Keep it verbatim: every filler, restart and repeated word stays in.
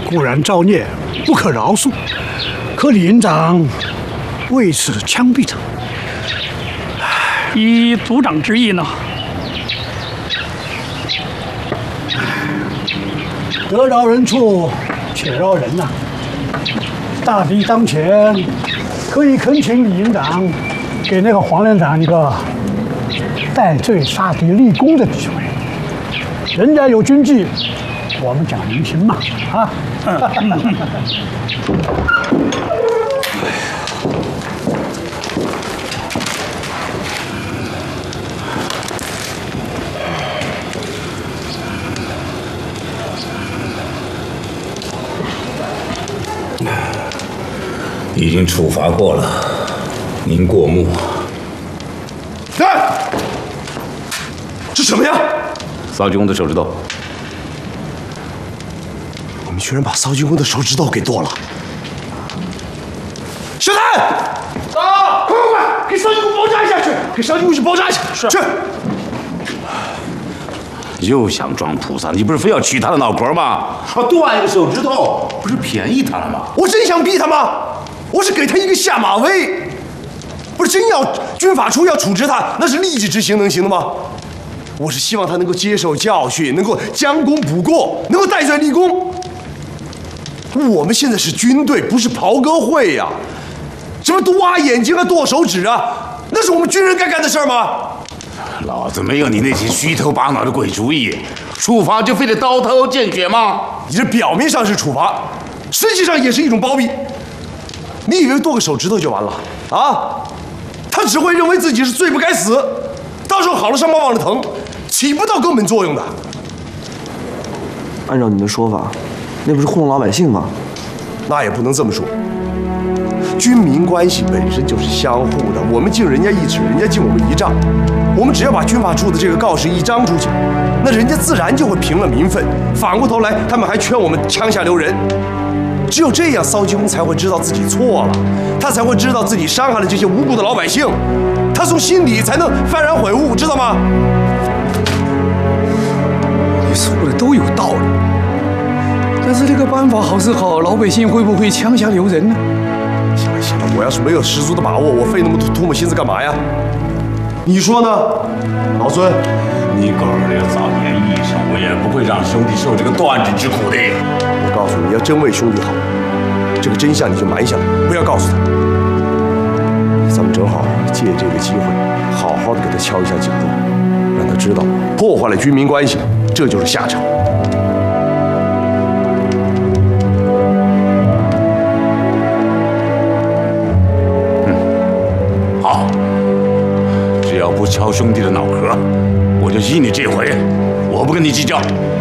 固然造孽，不可饶恕。可李营长为此枪毙他， 依族长之意呢？ 得饶人处且饶人呐、啊！大敌当前，可以恳请李营长给那个黄连长一个戴罪杀敌立功的机会。人家有军纪，我们讲人情嘛，啊！ 已经处罚过了，您过目。 哎，这什么呀？ 骚军公的手指头。 我们居然把骚军公的手指头给剁了！小谭，啊，快快快，给骚军公包扎一下去，给骚军公去包扎一下，是去。 又想装菩萨，你不是非要取他的脑壳吗？啊，断一个手指头，不是便宜他了吗？ 我真想逼他吗？我是给他一个下马威，不是真要军法处要处置他，那是立即执行能行的吗？我是希望他能够接受教训，能够将功补过，能够戴罪立功。我们现在是军队，不是袍哥会呀、啊！什么挖眼睛啊、剁手指啊，那是我们军人该干的事儿吗？ 老子没有你那些虚头巴脑的鬼主意，处罚就非得刀头见血吗？ 你这表面上是处罚，实际上也是一种包庇。你以为剁个手指头就完了啊？他只会认为自己是罪不该死，到时候好了伤疤忘了疼，起不到根本作用的。 按照你的说法，那不是糊弄老百姓吗？ 那也不能这么说。军民关系本身就是相互的，我们敬人家一尺，人家敬我们一丈。我们只要把军法处的这个告示一张出去，那人家自然就会平了民愤。反过头来，他们还劝我们枪下留人。只有这样，骚军公才会知道自己错了，他才会知道自己伤害了这些无辜的老百姓，他从心里才能幡然悔悟，知道吗？ 你说的都有道理，但是这个办法好是好，老百姓会不会枪下留人呢？ 行了行了，我要是没有十足的把握，我费那么多唾沫心思干嘛呀？你说呢，老孙？ 你狗儿要早点医生，我也不会让兄弟受这个断指之苦的。 我告诉你，要真为兄弟好，这个真相你就埋下来，不要告诉他。咱们正好借这个机会，好好的给他敲一下警钟，让他知道破坏了军民关系，这就是下场。 嗯，好，只要不敲兄弟的脑壳，我就依你这回，我不跟你计较。